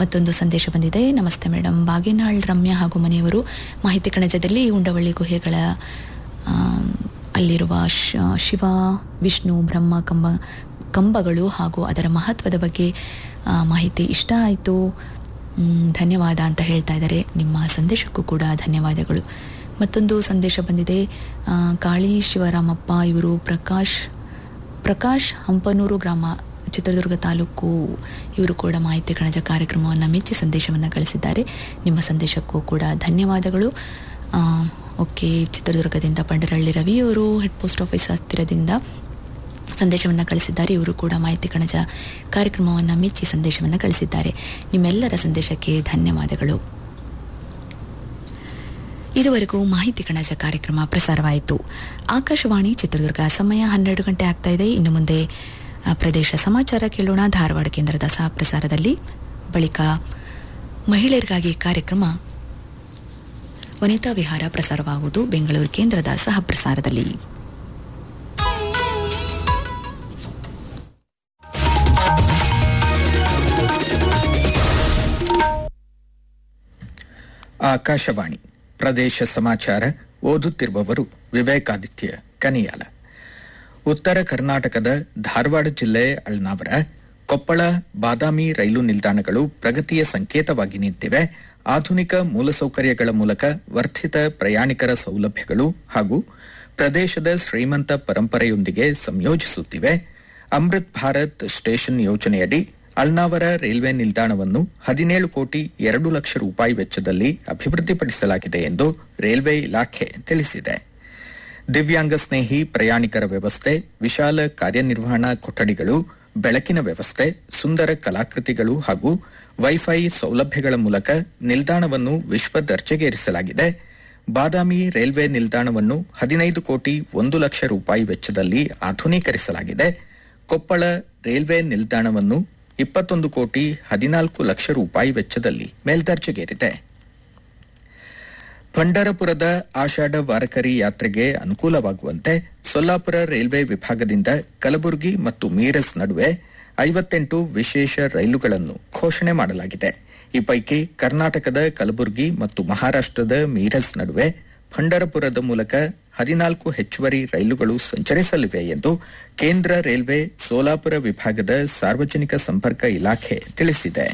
ಮತ್ತೊಂದು ಸಂದೇಶ ಬಂದಿದೆ. ನಮಸ್ತೆ ಮೇಡಮ್, ಬಾಗೇನಾಳ್ ರಮ್ಯಾ ಹಾಗೂ ಮನೆಯವರು ಮಾಹಿತಿ ಕಣಜದಲ್ಲಿ ಉಂಡವಳ್ಳಿ ಗುಹೆಗಳ ಅಲ್ಲಿರುವ ಶಿವ, ವಿಷ್ಣು, ಬ್ರಹ್ಮ ಕಂಬಗಳು ಹಾಗೂ ಅದರ ಮಹತ್ವದ ಬಗ್ಗೆ ಮಾಹಿತಿ ಇಷ್ಟ ಆಯಿತು, ಧನ್ಯವಾದ ಅಂತ ಹೇಳ್ತಾ ಇದ್ದಾರೆ. ನಿಮ್ಮ ಸಂದೇಶಕ್ಕೂ ಕೂಡ ಧನ್ಯವಾದಗಳು. ಮತ್ತೊಂದು ಸಂದೇಶ ಬಂದಿದೆ. ಕಾಳಿ ಶಿವರಾಮಪ್ಪ ಇವರು ಪ್ರಕಾಶ್ ಹಂಪನೂರು ಗ್ರಾಮ, ಚಿತ್ರದುರ್ಗ ತಾಲೂಕು, ಇವರು ಕೂಡ ಮಾಹಿತಿ ಕಣಜ ಕಾರ್ಯಕ್ರಮವನ್ನು ಮೆಚ್ಚಿ ಸಂದೇಶವನ್ನು ಕಳಿಸಿದ್ದಾರೆ. ನಿಮ್ಮ ಸಂದೇಶಕ್ಕೂ ಕೂಡ ಧನ್ಯವಾದಗಳು. ಓಕೆ, ಚಿತ್ರದುರ್ಗದಿಂದ ಪಂಡರಳ್ಳಿ ರವಿಯವರು ಹೆಡ್ ಪೋಸ್ಟ್ ಆಫೀಸ್ ಹತ್ತಿರದಿಂದ ಸಂದೇಶವನ್ನು ಕಳಿಸಿದ್ದಾರೆ. ಇವರು ಕೂಡ ಮಾಹಿತಿ ಕಣಜ ಕಾರ್ಯಕ್ರಮವನ್ನು ಮೆಚ್ಚಿ ಸಂದೇಶವನ್ನು ಕಳಿಸಿದ್ದಾರೆ. ನಿಮ್ಮೆಲ್ಲರ ಸಂದೇಶಕ್ಕೆ ಧನ್ಯವಾದಗಳು. ಇದುವರೆಗೂ ಮಾಹಿತಿ ಕಣಜ ಕಾರ್ಯಕ್ರಮ ಪ್ರಸಾರವಾಯಿತು. ಆಕಾಶವಾಣಿ ಚಿತ್ರದುರ್ಗ, ಸಮಯ 12 ಗಂಟೆ ಆಗ್ತಾ ಇದೆ. ಇನ್ನು ಮುಂದೆ ಪ್ರದೇಶ ಸಮಾಚಾರ ಕೇಳೋಣ ಧಾರವಾಡ ಕೇಂದ್ರದ ಸಹ ಪ್ರಸಾರದಲ್ಲಿ. ಬಳಿಕ ಮಹಿಳೆಯರಿಗಾಗಿ ಕಾರ್ಯಕ್ರಮ ವನಿತಾ ವಿಹಾರ ಪ್ರಸಾರವಾಗುವುದು ಬೆಂಗಳೂರು ಕೇಂದ್ರದ ಸಹ ಪ್ರಸಾರದಲ್ಲಿ. ಆಕಾಶವಾಣಿ ಪ್ರದೇಶ ಸಮಾಚಾರ, ಓದುತ್ತಿರುವವರು ವಿವೇಕಾದಿತ್ಯ ಕನಿಯಾಲ. ಉತ್ತರ ಕರ್ನಾಟಕದ ಧಾರವಾಡ ಜಿಲ್ಲೆ ಅಳ್ನಾವರ, ಕೊಪ್ಪಳ, ಬಾದಾಮಿ ರೈಲು ನಿಲ್ದಾಣಗಳು ಪ್ರಗತಿಯ ಸಂಕೇತವಾಗಿ ನಿಂತಿವೆ. ಆಧುನಿಕ ಮೂಲಸೌಕರ್ಯಗಳ ಮೂಲಕ ವರ್ಧಿತ ಪ್ರಯಾಣಿಕರ ಸೌಲಭ್ಯಗಳು ಹಾಗೂ ಪ್ರದೇಶದ ಶ್ರೀಮಂತ ಪರಂಪರೆಯೊಂದಿಗೆ ಸಂಯೋಜಿಸುತ್ತಿವೆ. ಅಮೃತ್ ಭಾರತ್ ಸ್ಟೇಷನ್ ಯೋಜನೆಯಡಿ ಅಳ್ನಾವರ ರೈಲ್ವೆ ನಿಲ್ದಾಣವನ್ನು 17 ಕೋಟಿ 2 ಲಕ್ಷ ರೂಪಾಯಿ ವೆಚ್ಚದಲ್ಲಿ ಅಭಿವೃದ್ಧಿಪಡಿಸಲಾಗಿದೆ ಎಂದು ರೈಲ್ವೆ ಇಲಾಖೆ ತಿಳಿಸಿದೆ. ದಿವ್ಯಾಂಗ ಸ್ನೇಹಿ ಪ್ರಯಾಣಿಕರ ವ್ಯವಸ್ಥೆ, ವಿಶಾಲ ಕಾರ್ಯನಿರ್ವಹಣಾ ಕೊಠಡಿಗಳು, ಬೆಳಕಿನ ವ್ಯವಸ್ಥೆ, ಸುಂದರ ಕಲಾಕೃತಿಗಳು ಹಾಗೂ ವೈಫೈ ಸೌಲಭ್ಯಗಳ ಮೂಲಕ ನಿಲ್ದಾಣವನ್ನು ವಿಶ್ವ ದರ್ಜೆಗೇರಿಸಲಾಗಿದೆ. ಬಾದಾಮಿ ರೈಲ್ವೆ ನಿಲ್ದಾಣವನ್ನು 15 ಕೋಟಿ 1 ಲಕ್ಷ ರೂಪಾಯಿ ವೆಚ್ಚದಲ್ಲಿ ಆಧುನೀಕರಿಸಲಾಗಿದೆ. ಕೊಪ್ಪಳ ರೈಲ್ವೆ ನಿಲ್ದಾಣವನ್ನು 21 ಕೋಟಿ 14 ಲಕ್ಷ ರೂಪಾಯಿ ವೆಚ್ಚದಲ್ಲಿ ಮೇಲ್ದರ್ಜೆಗೇರಿದೆ. ಪಂಢರಪುರದ ಆಷಾಢ ವಾರಕರಿ ಯಾತ್ರೆಗೆ ಅನುಕೂಲವಾಗುವಂತೆ ಸೊಲ್ಲಾಪುರ ರೈಲ್ವೆ ವಿಭಾಗದಿಂದ ಕಲಬುರಗಿ ಮತ್ತು ಮೀರಜ್ ನಡುವೆ 58 ವಿಶೇಷ ರೈಲುಗಳನ್ನು ಘೋಷಣೆ ಮಾಡಲಾಗಿದೆ. ಈ ಪೈಕಿ ಕರ್ನಾಟಕದ ಕಲಬುರಗಿ ಮತ್ತು ಮಹಾರಾಷ್ಟ್ರದ ಮೀರಜ್ ನಡುವೆ ಪಂಢರಪುರದ ಮೂಲಕ 14 ಹೆಚ್ಚುವರಿ ರೈಲುಗಳು ಸಂಚರಿಸಲಿವೆ ಎಂದು ಕೇಂದ್ರ ರೈಲ್ವೆ ಸೋಲಾಪುರ ವಿಭಾಗದ ಸಾರ್ವಜನಿಕ ಸಂಪರ್ಕ ಇಲಾಖೆ ತಿಳಿಸಿದೆ.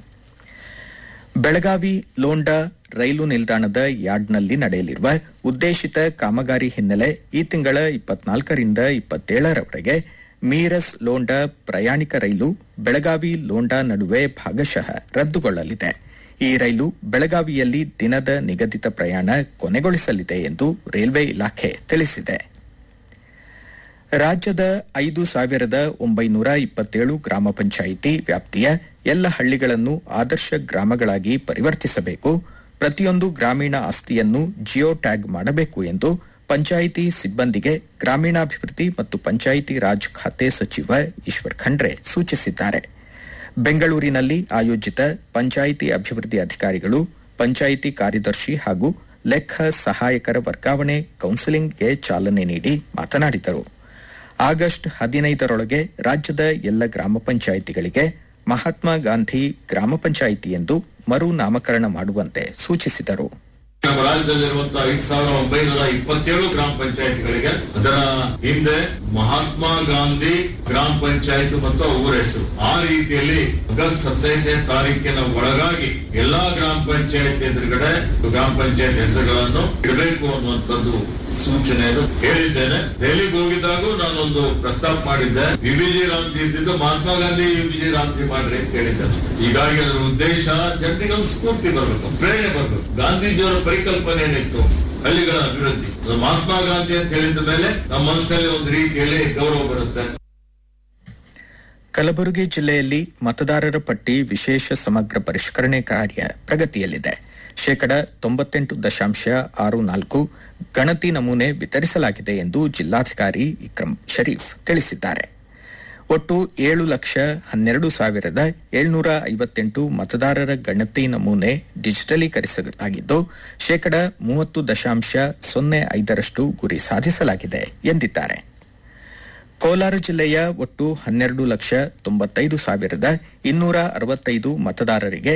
ಬೆಳಗಾವಿ ಲೋಂಡಾ ರೈಲು ನಿಲ್ದಾಣದ ಯಾರ್ಡ್ನಲ್ಲಿ ನಡೆಯಲಿರುವ ಉದ್ದೇಶಿತ ಕಾಮಗಾರಿ ಹಿನ್ನೆಲೆ ಈ ತಿಂಗಳ 24ರಿಂದ 27ರವರೆಗೆ ಮೀರಜ್ ಲೋಂಡಾ ಪ್ರಯಾಣಿಕ ರೈಲು ಬೆಳಗಾವಿ ಲೋಂಡಾ ನಡುವೆ ಭಾಗಶಃ ರದ್ದುಗೊಳ್ಳಲಿದೆ. ಈ ರೈಲು ಬೆಳಗಾವಿಯಲ್ಲಿ ದಿನದ ನಿಗದಿತ ಪ್ರಯಾಣ ಕೊನೆಗೊಳಿಸಲಿದೆ ಎಂದು ರೈಲ್ವೆ ಇಲಾಖೆ ತಿಳಿಸಿದೆ. ರಾಜ್ಯದ 5,927 ಗ್ರಾಮ ಪಂಚಾಯಿತಿ ವ್ಯಾಪ್ತಿಯ ಎಲ್ಲ ಹಳ್ಳಿಗಳನ್ನು ಆದರ್ಶ ಗ್ರಾಮಗಳಾಗಿ ಪರಿವರ್ತಿಸಬೇಕು. ಪ್ರತಿಯೊಂದು ಗ್ರಾಮೀಣ ಆಸ್ತಿಯನ್ನು ಜಿಯೋ ಟ್ಯಾಗ್ ಮಾಡಬೇಕು ಎಂದು ಪಂಚಾಯಿತಿ ಸಿಬ್ಬಂದಿಗೆ ಗ್ರಾಮೀಣಾಭಿವೃದ್ಧಿ ಮತ್ತು ಪಂಚಾಯಿತಿ ರಾಜ್ ಖಾತೆ ಸಚಿವ ಈಶ್ವರ್ ಖಂಡ್ರೆ ಸೂಚಿಸಿದ್ದಾರೆ. ಬೆಂಗಳೂರಿನಲ್ಲಿ ಆಯೋಜಿತ ಪಂಚಾಯಿತಿ ಅಭಿವೃದ್ಧಿ ಅಧಿಕಾರಿಗಳು, ಪಂಚಾಯಿತಿ ಕಾರ್ಯದರ್ಶಿ ಹಾಗೂ ಲೆಕ್ಕ ಸಹಾಯಕರ ವರ್ಗಾವಣೆ ಕೌನ್ಸಿಲಿಂಗ್ಗೆ ಚಾಲನೆ ನೀಡಿ ಮಾತನಾಡಿದರು. ಆಗಸ್ಟ್ 15ರೊಳಗೆ ರಾಜ್ಯದ ಎಲ್ಲ ಗ್ರಾಮ ಪಂಚಾಯಿತಿಗಳಿಗೆ ಮಹಾತ್ಮ ಗಾಂಧಿ ಗ್ರಾಮ ಪಂಚಾಯಿತಿ ಎಂದು ಮರು ನಾಮಕರಣ ಮಾಡುವಂತೆ ಸೂಚಿಸಿದರು. ನಮ್ಮ ರಾಜ್ಯದಲ್ಲಿರುವಂತಹ 5,927 ಗ್ರಾಮ ಪಂಚಾಯತ್ಗಳಿಗೆ ಅದರ ಹಿಂದೆ ಮಹಾತ್ಮ ಗಾಂಧಿ ಗ್ರಾಮ ಪಂಚಾಯತ್ ಮತ್ತು ಊರ ಹೆಸರು, ಆ ರೀತಿಯಲ್ಲಿ ಆಗಸ್ಟ್ 15ನೇ ತಾರೀಕಿನ ಒಳಗಾಗಿ ಎಲ್ಲಾ ಗ್ರಾಮ ಪಂಚಾಯತ್ ಎದುರುಗಡೆ ಗ್ರಾಮ ಪಂಚಾಯತ್ ಹೆಸರುಗಳನ್ನು ಇಡಬೇಕು ಅನ್ನುವಂಥದ್ದು ಸೂಚನೆಯನ್ನು ಹೇಳಿದ್ದೇನೆ. ದೆಹಲಿಗೆ ಹೋಗಿದ್ದಾಗೂ ನಾನೊಂದು ಪ್ರಸ್ತಾಪ ಮಾಡಿದ್ದೆ. ವಿಬಿಜಿ ರಾಮ್ಜಿ ಇದ್ದಿದ್ದು ಮಹಾತ್ಮ ಗಾಂಧಿ ವಿಬಿಜಿ ರಾಮ್ಜಿ ಮಾಡ್ರಿ ಅಂತ ಹೇಳಿದ್ದೆ. ಹೀಗಾಗಿ ಅದರ ಉದ್ದೇಶ ಜನರಿಗೆ ಒಂದು ಸ್ಫೂರ್ತಿ ಬರಬೇಕು, ಪ್ರೇರಣೆ ಬರಬೇಕು. ಗಾಂಧೀಜಿಯವರ ಪರಿಕಲ್ಪನೆ ಏನಿತ್ತು ಹಳ್ಳಿಗಳ ಅಭಿವೃದ್ಧಿ, ಮಹಾತ್ಮ ಗಾಂಧಿ ಅಂತ ಹೇಳಿದ ಮೇಲೆ ನಮ್ಮ ಮನಸ್ಸಲ್ಲಿ ಒಂದು ರೀತಿಯಲ್ಲಿ ಗೌರವ ಬರುತ್ತೆ. ಕಲಬುರಗಿ ಜಿಲ್ಲೆಯಲ್ಲಿ ಮತದಾರರ ಪಟ್ಟಿ ವಿಶೇಷ ಸಮಗ್ರ ಪರಿಷ್ಕರಣೆ ಕಾರ್ಯ ಪ್ರಗತಿಯಲ್ಲಿದೆ. 98.64% ಗಣತಿ ನಮೂನೆ ವಿತರಿಸಲಾಗಿದೆ ಎಂದು ಜಿಲ್ಲಾಧಿಕಾರಿ ಇಕ್ರಮ್ ಶರೀಫ್ ತಿಳಿಸಿದ್ದಾರೆ. ಒಟ್ಟು 7,12,758 ಮತದಾರರ ಗಣತಿ ನಮೂನೆ ಡಿಜಿಟಲೀಕರಿಸಲಾಗಿದ್ದು 30.05% ಗುರಿ ಸಾಧಿಸಲಾಗಿದೆ ಎಂದಿದ್ದಾರೆ. ಕೋಲಾರ ಜಿಲ್ಲೆಯ ಒಟ್ಟು 12,95,265 ಮತದಾರರಿಗೆ